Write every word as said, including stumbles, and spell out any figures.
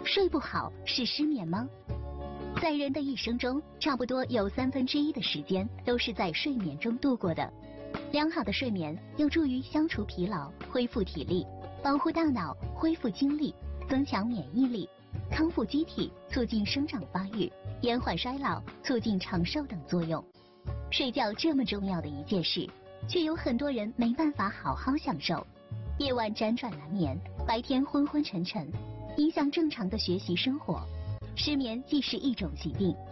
睡不好是失眠吗？在人的一生中，差不多有三分之一的时间都是在睡眠中度过的。良好的睡眠有助于消除疲劳、恢复体力，保护大脑、恢复精力，增强免疫力，康复机体，促进生长发育，延缓衰老，促进长寿等作用。睡觉这么重要的一件事，却有很多人没办法好好享受。夜晚辗转难眠，白天昏昏沉沉，影响正常的学习生活。失眠既是一种疾病，